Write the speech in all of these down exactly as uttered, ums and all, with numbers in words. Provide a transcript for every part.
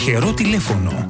τυχερό τηλέφωνο.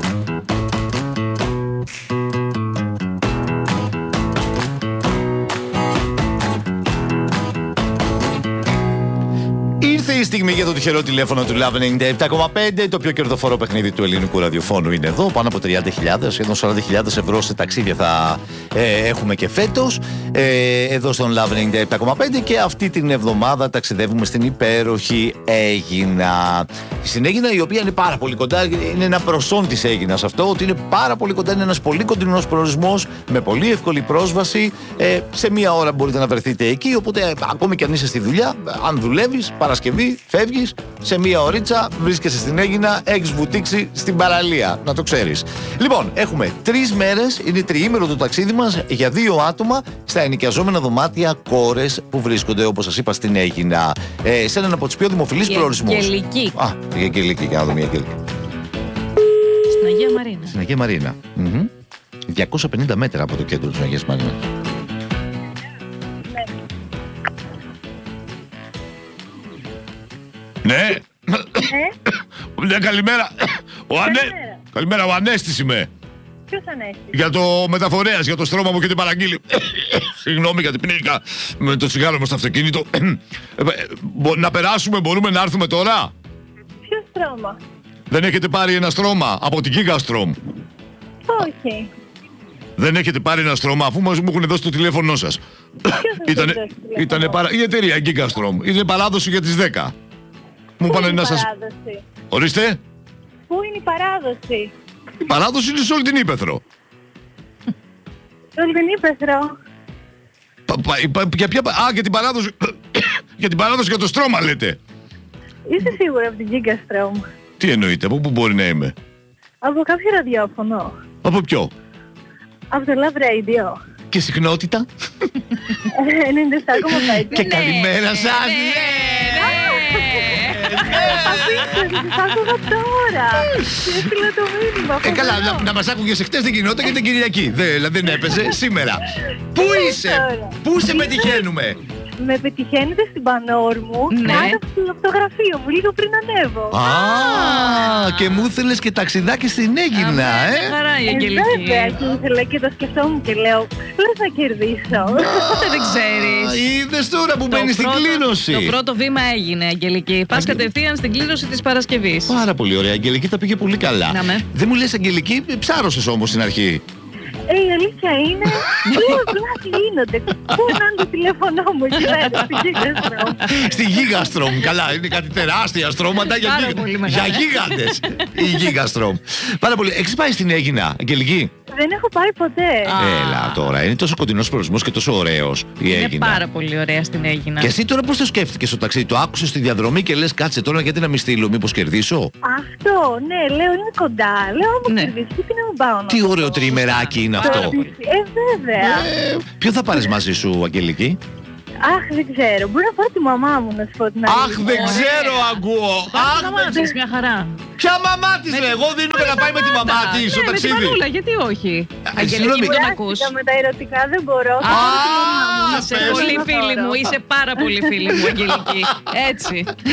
Ήρθε η στιγμή για το τυχερό τηλέφωνο του Love ενενήντα επτά κόμμα πέντε. Το πιο κερδοφόρο παιχνίδι του ελληνικού ραδιοφώνου είναι εδώ. Πάνω από τριάντα χιλιάδες, σχεδόν σαράντα χιλιάδες ευρώ σε ταξίδια θα ε, έχουμε και φέτος. Ε, εδώ στον Love ενενήντα επτά κόμμα πέντε. Και αυτή την εβδομάδα ταξιδεύουμε στην υπέροχη Αίγινα. Στην Αίγινα, η οποία είναι πάρα πολύ κοντά. Είναι ένα προσόν της Αίγινας αυτό. Ότι είναι πάρα πολύ κοντά. Είναι ένας πολύ κοντινός προορισμός. Με πολύ εύκολη πρόσβαση. Ε, σε μία ώρα μπορείτε να βρεθείτε εκεί. Οπότε, ακόμη και αν είσαι στη δουλειά, αν δουλεύεις, Παρασκευή, φεύγεις, σε μία ωρίτσα βρίσκεσαι στην Αίγινα, έχεις βουτήξει στην παραλία. Να το ξέρεις. Λοιπόν, έχουμε τρεις μέρες, είναι τριήμερο το ταξίδι μας για δύο άτομα στα ενοικιαζόμενα δωμάτια Κόρες που βρίσκονται, όπως σας είπα, στην Αίγινα. Ε, σε έναν από τους πιο δημοφιλείς προορισμούς. Αγγελική. Α, η Αγγελική, για να δούμε η Αγγελική. Στην Αγία Μαρίνα. Στην Αγία Μαρίνα. Mm-hmm. διακόσια πενήντα μέτρα από το κέντρο της Αγίας Μαρίνας. Ναι. Ναι, καλημέρα. Ο Ανέ... Καλημέρα, ο Ανέστης είμαι. Ποιος Ανέστης? Για το μεταφορέας, για το στρώμα μου και την παραγγείλη. Συγγνώμη γιατί πνίγηκα με το τσιγάρο μου στο αυτοκίνητο. Να περάσουμε, μπορούμε να έρθουμε τώρα? Ποιο στρώμα? Δεν έχετε πάρει ένα στρώμα από την Gigastrom? Όχι. Δεν έχετε πάρει ένα στρώμα αφού μας μου έχουν δώσει το τηλέφωνό σας? Ήτανε, ήτανε παρα... Η εταιρεία Gigastrom. Είναι παράδοση για τις δέκα. Μου Πού πάνε είναι να η σας... παράδοση? Ορίστε. Πού είναι η παράδοση? Η παράδοση είναι σε όλη την Ήπεθρο. Σε όλη την Ήπεθρο. Πα, πα, πα, για ποια... Α, για την παράδοση... για την παράδοση για το στρώμα λέτε. Είσαι σίγουρα από την Gigastrom? Τι εννοείτε, από πού μπορεί να είμαι? Από κάποιο ραδιόφωνο? Από ποιο? Από το Love Radio. Και συχνότητα? ενενήντα επτά κόμμα πέντε. Και καλημέρα σας. Αφήστε, σας άκουγα τώρα. Και έστειλα το μήνυμα. Ε, καλά, να, να μας άκουγες εχθές δεν γινόταν και την Κυριακή. Δεν, δεν έπαιζε σήμερα. Πού είσαι, πού σε πετυχαίνουμε? Με πετυχαίνετε στην Πανόρμου, Ναι. κάτω από το γραφείο μου, λίγο πριν ανέβω. Α, και μου ήθελες και ταξιδάκι στην Αίγινα, Αμέ, ε. χαρά η Ε, Αγγελική. βέβαια, και ήθελα και το σκεφτόμουν και λέω, λες να κερδίσω. Ποτέ δεν ξέρεις. Είδες τώρα που μπαίνει στην πρώτο- κλήρωση. Το πρώτο βήμα έγινε, Αγγελική. Πας Αγγε- κατευθείαν στην κλήρωση της Παρασκευής. Πάρα πολύ ωραία, Αγγελική, τα πήγε πολύ καλά. Να με. Δεν μου λες Αγγελική, ψάρωσες όμως στην αρχή. Ε, η αλήθεια είναι, δύο απλά γίνονται. Πού να είναι το τηλέφωνό μου εκεί πέρα, στην Gigastrom. Στη Gigastrom, καλά, είναι κάτι τεράστια στρώματα για, Πάρα γίγα- πολύ για μεγάλα. γίγαντες. Η Gigastrom. Πάρα πολύ. Έχεις πάει στην Αίγινα, Αγγελική? Δεν έχω πάει ποτέ. Α. Έλα τώρα, είναι τόσο κοντινός προορισμός και τόσο ωραίος η Είναι Αίγινα. πάρα πολύ ωραία στην Αίγινα. Και εσύ τώρα πώς το σκέφτηκες στο ταξίδι? Το άκουσες στη διαδρομή και λες κάτσε τώρα γιατί να μην στείλω, μήπως κερδίσω? Αυτό, ναι, λέω είναι κοντά. Λέω, άμα Ναι. κερδίσει, τι να μην πάω να Τι το ωραίο δω. τριημεράκι είναι αυτό. Ε, βέβαια. Ε, ποιο θα πάρεις μαζί σου, Αγγελική? Αχ, δεν ξέρω. Μπορεί να πάω τη μαμά μου να σου πω την αλήθεια. Αχ, δεν ξέρω, ακούω. Αχ, Αχ, να δεν ξέρω. μάθεις μια χαρά. Ποια μαμά της, ρε, εγώ δίνομαι να πάει με τη μαμά της στο Ναι, με τη ταξίδι. Μανούλα, γιατί όχι. Αγγελική, συγγνώμη. μην τον ακούς. Κουράστηκα με τα ερωτικά, δεν μπορώ. Α, Α, είσαι πες. πολύ φίλη μου, είσαι πάρα πολύ φίλη μου, Αγγελική. Έτσι.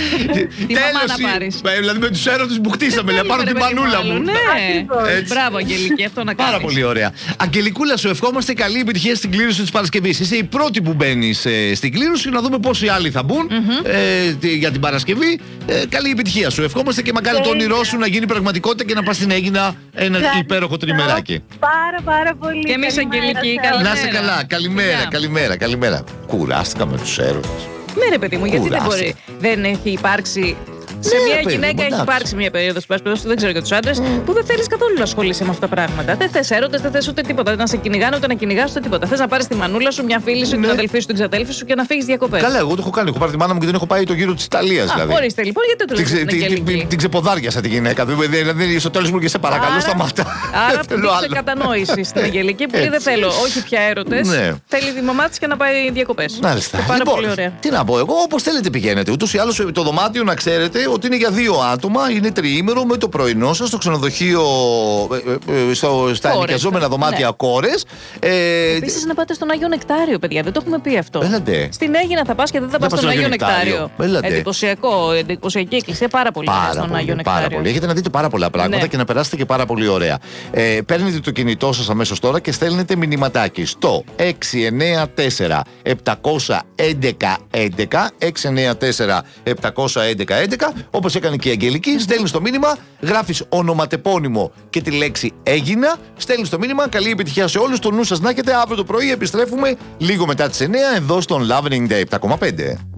Τη μαμά να Τέλος, πάρεις. ε, δηλαδή με τους έρωτες που χτίσαμε, να πάρω Ρε, την παιδί πανούλα άλλο, μου. Ναι. Ακριβώς. Έτσι. Μπράβο, Αγγελική, αυτό να κάνεις. Πάρα πολύ ωραία. Αγγελικούλα, σου ευχόμαστε καλή επιτυχία στην κλήρωση της Παρασκευής. Είσαι η πρώτη που μπαίνεις ε, στην κλήρωση, να δούμε πόσοι άλλοι θα μπουν ε, τι- για την Παρασκευή. Ε, καλή επιτυχία σου. Ευχόμαστε και μακάρι το όνειρό σου να γίνει πραγματικότητα και να πας στην Αίγινα ένα Ευχαριστώ υπέροχο τριμεράκι. Πάρα πάρα πολύ. Και εμείς, Καλημέρα Αγγελική, σε όλους. καλημέρα. Να είσαι καλά. Καλημέρα, Φιλιά. καλημέρα, καλημέρα. Κουράστηκα με τους έρωτες. Ναι, ρε παιδί μου, γιατί δεν Κουράστηκα. μπορεί. Δεν έχει υπάρξει. Σε Ναι, ρε μια παιδί γυναίκα μου, έχει εντάξει. υπάρξει μια περίοδο, δεν ξέρω για του άντρε, που δεν θέλει καθόλου να ασχολείσαι με αυτά τα πράγματα. Δεν θε έρωτε, δεν θε ούτε τίποτα. Να σε κυνηγάνε, ούτε να κυνηγά, ούτε τίποτα. Θε να πάρει τη μανούλα σου, μια φίλη σου, την Ναι. αδελφή σου, την ξαδέλφη σου και να φύγει διακοπέ. Καλά, εγώ το έχω κάνει. Έχω πάρει τη μάνα μου και δεν έχω πάει το γύρο της Ιταλίας δηλαδή. Ορίστε λοιπόν, γιατί το Την, λέω ξε, στην την, την, Αγγελική. την ξεποδάριασα τη γυναίκα. Δηλαδή στο τέλος μου και σε παρακαλώ Άρα- σταμάτα. Άρα Δεν θέλω δείξε άλλο. κατανόηση στην Αγγελική που λέει δεν Έτσι. θέλω, όχι πια έρωτε. Ναι. Θέλει τη μαμά τη και να πάει διακοπέ. Μάλιστα. Πάρα Λοιπόν, πολύ ωραία. τι να πω, εγώ όπως θέλετε πηγαίνετε. Ούτως ή άλλως το δωμάτιο να ξέρετε ότι είναι για δύο άτομα, είναι τριήμερο με το πρωινό σας στο ξενοδοχείο, ε, ε, στο, στα ενοικιαζόμενα δωμάτια, ναι. Κόρες. Ε, Επίσης να πάτε στον Άγιο Νεκτάριο, παιδιά, δεν το έχουμε πει αυτό. Έλατε. Στην Αίγινα θα πας και δεν θα πας στον Άγιο Νεκτάριο. Νεκτάριο. Εντυπωσιακό, εντυπωσιακή εκκλησία, πάρα πολύ πάρα στον πολύ, Άγιο πάρα Νεκτάριο. Πολύ. Έχετε να δείτε πάρα πολλά πράγματα, ναι. Και να περάσετε και πάρα πολύ ωραία. Ε, παίρνετε το κινητό σας αμέσως τώρα και στέλνετε μηνυματάκι στο έξι εννέα τέσσερα επτά ένα ένα ένα έξι εννέα τέσσερα επτά ένα ένα ένα, όπως έκανε και η Αγγελική. Στέλνεις το μήνυμα, γράφεις ονοματεπώνυμο και τη λέξη έγινα. Στέλνεις το μήνυμα, καλή επιτυχία σε όλους. Το νου σας να έχετε. Αύριο το πρωί επιστρέφουμε λίγο μετά τις εννέα εδώ στον Love ενενήντα επτά κόμμα πέντε.